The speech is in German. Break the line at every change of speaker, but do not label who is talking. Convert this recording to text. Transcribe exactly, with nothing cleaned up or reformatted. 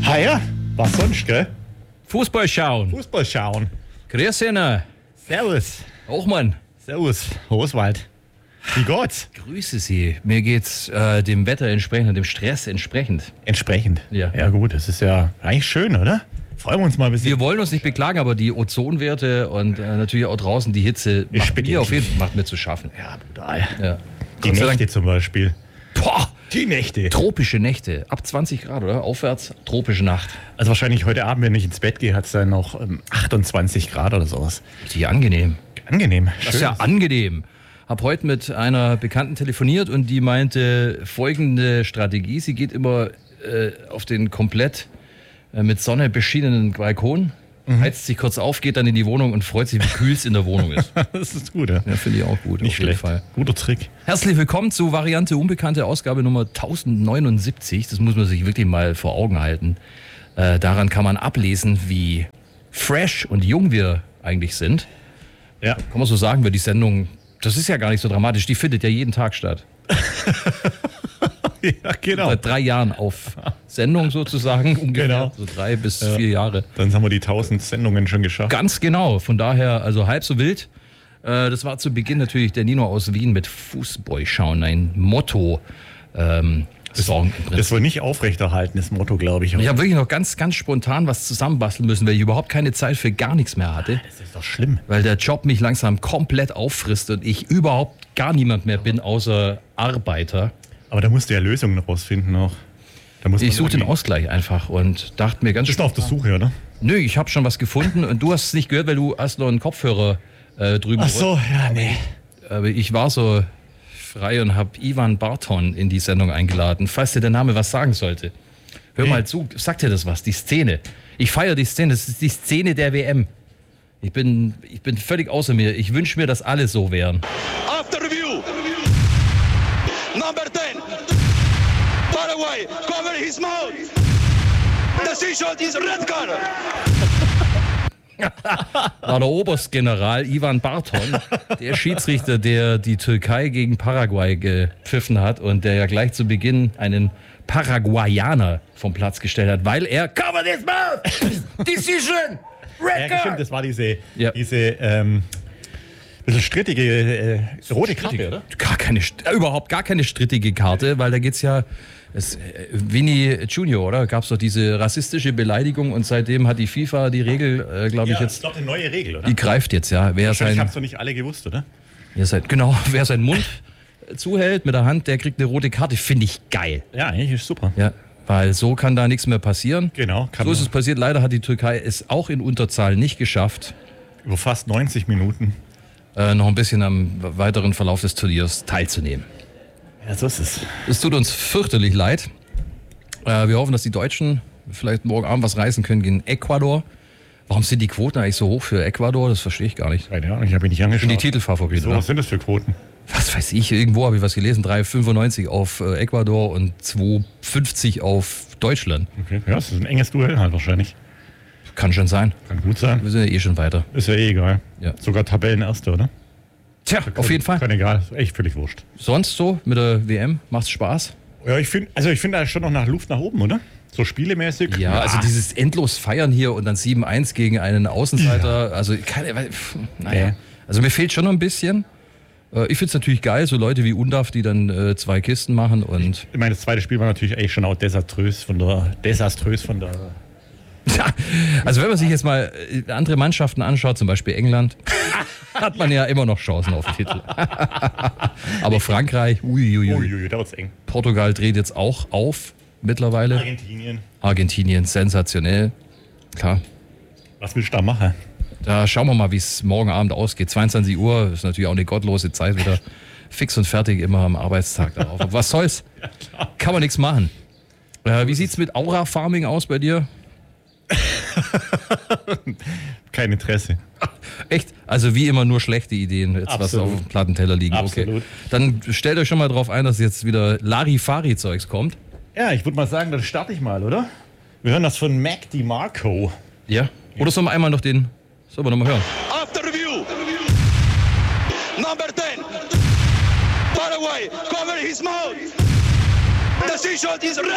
Ah ja, was sonst, gell?
Fußball schauen.
Fußball schauen.
Grüß Ihnen.
Servus.
Hochmann.
Servus, Oswald. Wie geht's?
Grüße Sie. Mir geht's äh, dem Wetter entsprechend und dem Stress entsprechend.
Entsprechend.
Ja.
Ja gut, das ist ja eigentlich schön, oder? Freuen wir uns mal ein bisschen.
Wir wollen uns nicht beklagen, aber die Ozonwerte und äh, natürlich auch draußen die Hitze macht
bedenklich.
mir auf jeden Fall macht mir zu schaffen.
Ja, brutal.
Ja.
Die
Gott sei
Nächte zum Beispiel.
Boah,
Die Nächte.
tropische Nächte. Ab zwanzig Grad, oder? Aufwärts, tropische Nacht.
Also wahrscheinlich heute Abend, wenn ich ins Bett gehe, hat es dann noch ähm, achtundzwanzig Grad oder sowas.
Richtig angenehm.
Angenehm.
Das ist ja angenehm. Hab heute mit einer Bekannten telefoniert und die meinte folgende Strategie. Sie geht immer äh, auf den komplett äh, mit Sonne beschienenen Balkon, mhm. heizt sich kurz auf, geht dann in die Wohnung und freut sich, wie kühl es in der Wohnung ist.
Das ist gut, ja.
Ja, finde ich auch gut.
Nicht
auf jeden
schlecht.
Fall.
Guter Trick.
Herzlich willkommen zu Variante Unbekannte, Ausgabe Nummer tausendneunundsiebzig. Das muss man sich wirklich mal vor Augen halten. Äh, daran kann man ablesen, wie fresh und jung wir eigentlich sind.
Ja.
Kann man so sagen, weil die Sendung, das ist ja gar nicht so dramatisch, die findet ja jeden Tag statt.
Ja, genau.
Seit drei Jahren auf Sendung sozusagen, ungefähr.
Genau.
So drei bis
Ja.
vier Jahre.
Dann haben wir die tausend Sendungen schon geschafft.
Ganz genau, von daher, also halb so wild. Äh, das war zu Beginn natürlich der Nino aus Wien mit Fußball schauen, ein Motto. Ähm, Song im Prinzip.
Das wohl nicht aufrechterhalten, das Motto, glaube ich.
Ich habe wirklich noch ganz, ganz spontan was zusammenbasteln müssen, weil ich überhaupt keine Zeit für gar nichts mehr hatte.
Das ist doch schlimm.
Weil der Job mich langsam komplett auffrisst und ich überhaupt gar niemand mehr bin, außer Arbeiter.
Aber da musst du ja Lösungen rausfinden noch. Da muss
Ich
man
suche den
irgendwie-
Ausgleich einfach und dachte mir ganz
Bist du auf der Suche, oder?
Nö, ich habe schon was gefunden und du hast es nicht gehört, weil du hast noch einen Kopfhörer äh, drüben.
Ach so, ja, nee.
Aber ich war so frei und habe Ivan Barton in die Sendung eingeladen, falls dir der Name was sagen sollte. Hör
Nee.
mal zu, sagt dir das was, die Szene. Ich feiere die Szene, das ist die Szene der W M. Ich bin, ich bin völlig außer mir. Ich wünsche mir, dass alle so wären.
After review, number ten, Paraguay, cover his mouth. Decision is red card.
War der Oberstgeneral Ivan Barton, der Schiedsrichter, der die Türkei gegen Paraguay gepfiffen hat und der ja gleich zu Beginn einen Paraguayaner vom Platz gestellt hat, weil er cover this mouth! Decision!
Ja,
Red
stimmt, das war diese,
Ja.
diese ähm, bisschen strittige äh, rote Karte, oder?
Gar keine, äh, überhaupt gar keine strittige Karte, weil da geht's ja, es, äh, Vinny Junior, oder? Gab es doch diese rassistische Beleidigung und seitdem hat die FIFA die Regel, äh, glaube ich,
Ja, ich
jetzt,
glaube, eine neue Regel, oder?
die greift jetzt, ja. Wer
Ich
sein,
habe es doch nicht alle gewusst, oder?
wer sein, genau, wer seinen Mund zuhält mit der Hand, der kriegt eine rote Karte, finde ich geil.
Ja, eigentlich ist super.
Ja, weil so kann da nichts mehr passieren.
Genau, kann
So ist
man
es passiert. Leider hat die Türkei es auch in Unterzahl nicht geschafft,
über fast neunzig Minuten.
äh, noch ein bisschen am weiteren Verlauf des Turniers teilzunehmen.
Ja, so ist es.
Es tut uns fürchterlich leid. Äh, wir hoffen, dass die Deutschen vielleicht morgen Abend was reißen können gegen Ecuador. Warum sind die Quoten eigentlich so hoch für Ecuador? Das verstehe ich gar nicht.
Keine Ahnung, ich habe ihn nicht
Und
angeschaut.
die Titelfavoriten.
So,
oder?
was sind das für Quoten?
Was weiß ich, irgendwo habe ich was gelesen. drei Komma fünfundneunzig auf äh, Ecuador und zwei Komma fünfzig auf Deutschland.
Okay. Ja, das ist ein enges Duell halt wahrscheinlich.
Kann schon sein.
Kann gut sein.
Wir sind ja eh schon weiter.
Ist ja eh egal.
Ja.
Sogar Tabellenerster, oder?
Tja, auf jeden Fall.
Kann egal, ist echt völlig wurscht.
Sonst so mit der W M? Macht's Spaß?
Ja, ich finde, also ich finde da schon noch nach Luft nach oben, oder? So spielemäßig.
Ja, also dieses endlos Feiern hier und dann sieben eins gegen einen Außenseiter. Also keine, weil, pff, naja.
Nee.
Also mir fehlt schon noch ein bisschen. Äh, Ich finde es natürlich geil, so Leute wie Undaf, die dann äh, zwei Kisten machen und
Ich meine, das zweite Spiel war natürlich eigentlich schon auch desaströs von der, desaströs von der.
ja, also wenn man sich jetzt mal äh, andere Mannschaften anschaut, zum Beispiel England, hat man ja immer noch Chancen auf den Titel. Aber Frankreich, uiuiui,
Uiuiui, da wird's eng.
Portugal dreht jetzt auch auf mittlerweile.
Argentinien.
Argentinien, sensationell. Klar,
Was willst du da machen?
da schauen wir mal, wie es morgen Abend ausgeht. zweiundzwanzig Uhr ist natürlich auch eine gottlose Zeit wieder. Fix und fertig immer am Arbeitstag darauf. Aber was soll's? Kann man nichts machen. Äh, wie sieht's mit Aura-Farming aus bei dir?
Kein Interesse.
Echt? Also wie immer nur schlechte Ideen, jetzt was
Absolut.
auf dem Plattenteller liegen. Okay.
Absolut.
Dann stellt euch schon mal drauf ein, dass jetzt wieder Larifari-Zeugs kommt.
Ja, ich würde mal sagen, dann starte ich mal, oder? Wir hören das von Mac DiMarco.
Ja? Oder sollen wir einmal noch den... Sollen wir noch mal hören?
After review, number ten, Paraguay, cover his mouth. Decision is red